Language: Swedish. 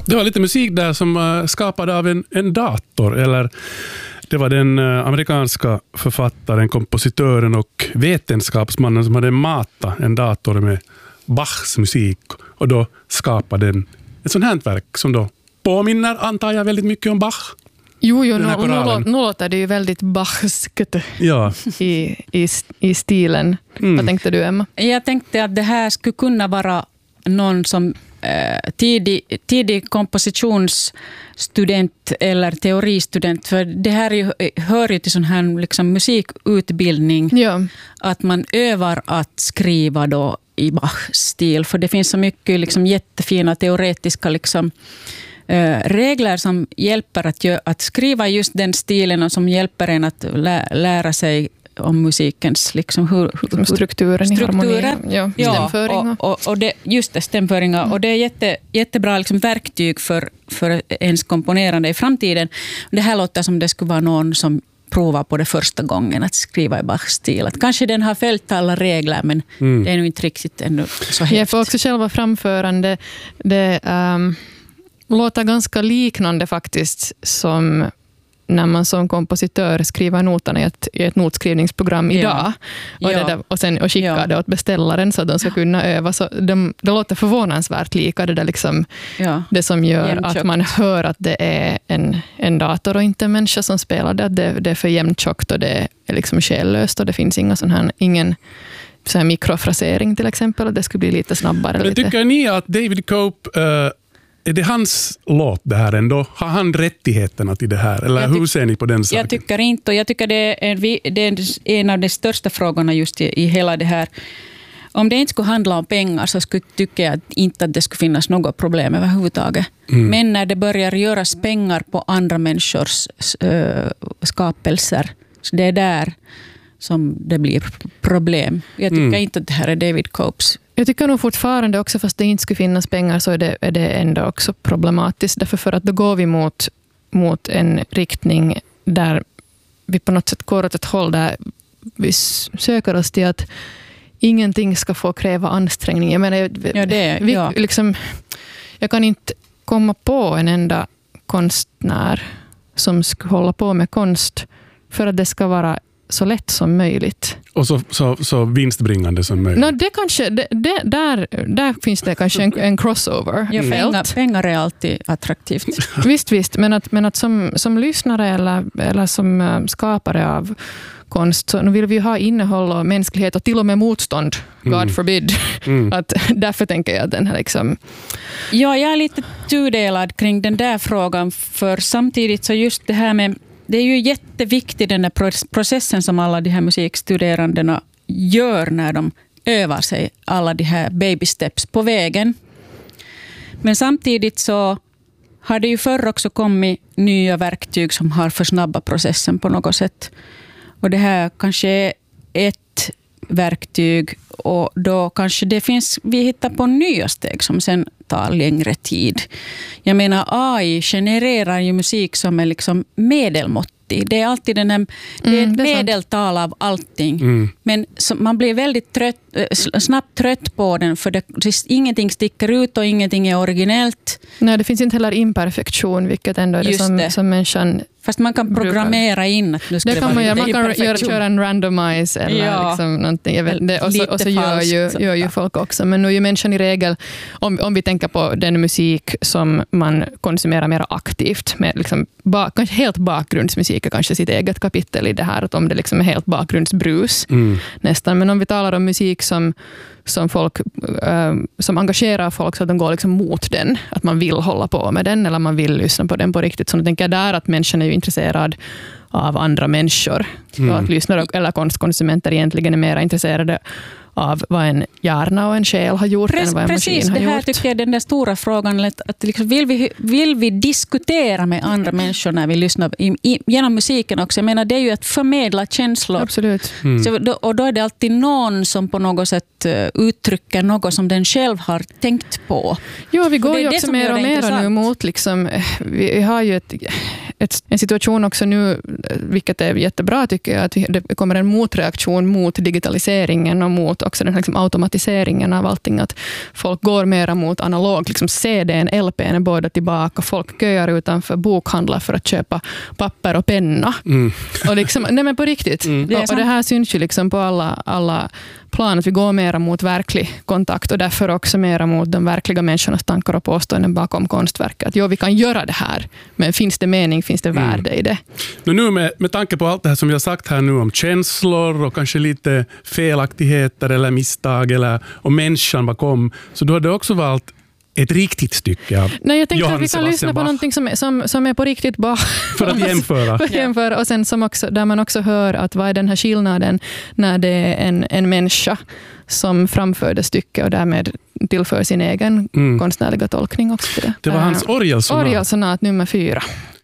Det var lite musik där som skapad av en dator, eller det var den amerikanska författaren, kompositören och vetenskapsmannen som hade matat en dator med Bachs musik och då skapade den ett sånt här verk som då påminner, antar jag, väldigt mycket om Bach. Jo, nu låter det ju väldigt Bachskt i stilen. Vad tänkte du, Emma? Jag tänkte att det här skulle kunna vara någon som tidig kompositionsstudent eller teoristudent, för det här hör ju till sån här liksom musikutbildning, att man övar att skriva då i Bach-stil, för det finns så mycket liksom jättefina teoretiska liksom regler som hjälper att skriva just den stilen och som hjälper en att lära sig om musikens liksom strukturen i harmonin. Stämföring. Och det, just det, stämföringar. Och det är jättebra liksom verktyg för ens komponerande i framtiden. Det här låter som det skulle vara någon som provar på det första gången att skriva i Bach-stil. Att kanske den har följt alla regler, men det är nog inte riktigt ännu så helt. Jag får också själva framförande. Det låter ganska liknande faktiskt som när man som kompositör skriver noterna i ett notskrivningsprogram idag och skickar det åt beställaren så att de ska kunna öva. Så det låter förvånansvärt lika, det där liksom, det som gör jämntjockt. Att man hör att det är en dator och inte en människa som spelar det. Att det är för jämntjockt och det är liksom själlöst och det finns ingen så här mikrofrasering till exempel, och det skulle bli lite snabbare. Men tycker ni att David Cope är det hans låt det här ändå? Har han rättigheterna till det här? Eller hur ser ni på den saken? Jag tycker inte, och jag tycker det är en av de största frågorna just i hela det här. Om det inte skulle handla om pengar så tycker jag inte att det skulle finnas något problem överhuvudtaget. Men när det börjar göras pengar på andra människors skapelser, så det är där som det blir problem. Jag tycker inte att det här är David Copes. Jag tycker nog fortfarande också, fast det inte skulle finnas pengar, så är det ändå också problematiskt. Därför för att då går vi mot en riktning där vi på något sätt går åt ett håll där vi söker oss till att ingenting ska få kräva ansträngning. Jag menar, liksom, jag kan inte komma på en enda konstnär som ska hålla på med konst för att det ska vara så lätt som möjligt. Och så vinstbringande som möjligt. No, det kanske, där finns det kanske en crossover. Ja, pengar är alltid attraktivt. Visst. Men att som lyssnare eller som skapare av konst, så nu vill vi ha innehåll och mänsklighet och till och med motstånd. God forbid. Att därför tänker jag att den här liksom... Ja, jag är lite tudelad kring den där frågan, för samtidigt så just det här med... Det är ju jätteviktigt den här processen som alla de här musikstuderandena gör när de övar sig, alla de här baby steps på vägen. Men samtidigt så har det ju förr också kommit nya verktyg som har försnabbat processen på något sätt. Och det här kanske är ett verktyg, och då kanske vi hittar på nya steg som sen tar längre tid. Jag menar, AI genererar ju musik som är liksom medelmåttig. Det är alltid det är ett medeltal av allting. Men man blir väldigt snabbt trött på den, för ingenting sticker ut och ingenting är originellt. Nej, det finns inte heller imperfektion, vilket ändå är det som människan... Fast man kan programmera in att nu ska det vara man kan köra en randomize eller liksom någonting. Jag vet, det, och så gör ju folk också. Men nu är ju människan i regel, om vi tänker på den musik som man konsumerar mer aktivt, med liksom kanske helt bakgrundsmusik är kanske sitt eget kapitel i det här, att om det liksom är helt bakgrundsbrus nästan. Men om vi talar om musik som folk som engagerar folk så att de går liksom mot den, att man vill hålla på med den eller man vill lyssna på den på riktigt, så jag tänker där att människan är ju intresserad av andra människor, och att lyssnare eller konstkonsumenter egentligen är mer intresserade av vad en hjärna och en själ har gjort än vad en maskin har gjort. Precis, det här tycker jag är den där stora frågan, att liksom, vill vi diskutera med andra människor när vi lyssnar genom musiken också. Jag menar, det är ju att förmedla känslor. Absolut. Och då är det alltid någon som på något sätt uttrycker något som den själv har tänkt på. Jo, vi går ju också mer och mer nu mot liksom, vi har ju en situation också nu, vilket är jättebra tycker jag, att det kommer en motreaktion mot digitaliseringen och mot också den här liksom automatiseringen av allting, att folk går mera mot analog, liksom CD:n, LP:n är båda tillbaka, folk köar utanför bokhandlar för att köpa papper och penna. Och liksom, nej men på riktigt. Och det här syns ju liksom på alla plan, att vi går mera mot verklig kontakt och därför också mera mot de verkliga människornas tankar och påståenden bakom konstverket. Att vi kan göra det här, men finns det mening, finns det värde i det? Men nu med tanke på allt det här som vi har sagt här nu om känslor och kanske lite felaktigheter eller misstag eller om människan bakom, så du hade också valt ett riktigt stycke av Nej, jag tänkte Johann att vi kan lyssna på någonting som är på riktigt Bach. För att jämföra. Och sen som också, där man också hör att vad är den här skillnaden när det är en människa som framför det stycke och därmed tillför sin egen konstnärliga tolkning också till det. Det var hans orgelsonat. Orgelsonat nummer 4.